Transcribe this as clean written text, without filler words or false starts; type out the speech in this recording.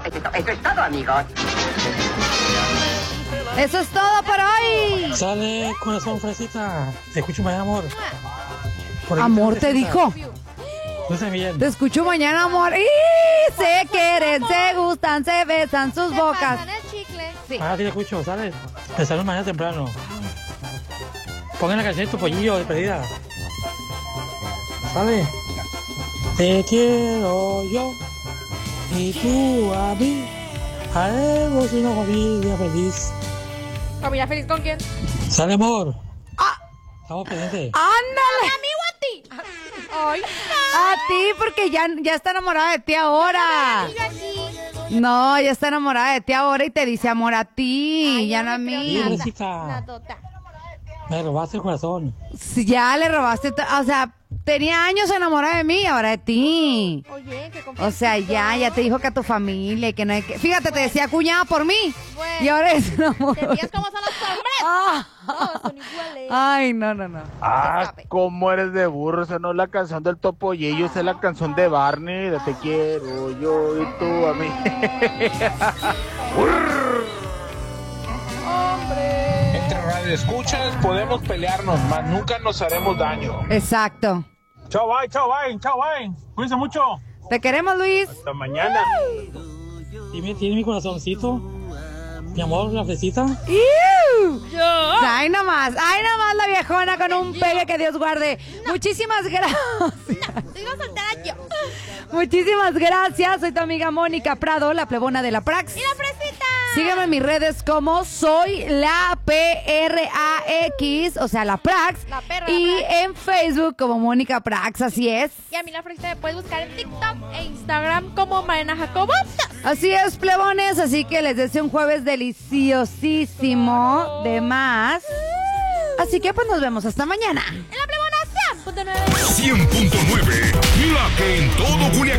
Eso es todo, amigos. Eso es todo por hoy. Sale, corazón, fresita. Te escucho mañana, amor. Amor, te dijo. No sé bien. Te escucho mañana, amor. ¡Y! Se quieren, se gustan, se besan sus bocas. Pasan el chicle. Sí. Ah, sí, te escucho, ¿sale? Te saludo mañana temprano. Pongan la canción de tu pollillo de perdida. ¿Sale? Te quiero yo y tú a mí. Haremos una familia feliz. ¿Familia feliz con quién? ¿Sale, amor? Estamos pendientes. ¡Ándale! ¿A mí o a ti? Ay, A ti, porque ya está enamorada de ti ahora. No, ya está enamorada de ti ahora y te dice amor a ti, ya no a mí. Natota. Me robaste el corazón. Si ya le robaste, o sea, tenía años enamorada de mí, ahora de ti. Oye, qué O sea, ya te dijo que a tu familia, que no hay que... Fíjate, te decía cuñada por mí. Bueno. Y ahora es enamorada. ¿Te fijas cómo son los hombres? Ah. Todos son iguales. Ay, no. Ah, cómo eres de burro, esa no es la canción del Topollillo, esa es la canción de Barney, de Te quiero yo y tú a mí. Entre radioescuchas podemos pelearnos, mas nunca nos haremos daño. Exacto. Chao, bye. Cuídense mucho. Te queremos, Luis. Hasta mañana. ¿Tiene mi corazoncito? Mi amor, la fresita. Ay, nomás la viejona con un pegue que Dios guarde. Muchísimas gracias. Sigo soltera yo. Muchísimas gracias. Soy tu amiga Mónica Prado, la plebona de la Prax. ¡Y la fresita! Sígueme en mis redes como soy la PRAX, o sea, la Prax. La perra y Prax. en Facebook como Mónica Prax, así es. Y a mí la fresita me puedes buscar en TikTok e Instagram como Mariana Jacobo. Así es, plebones, así que les deseo un jueves deliciosísimo de más. Así que pues nos vemos hasta mañana. En la plebona 100.9. 100.9, la que en todo Culiacán.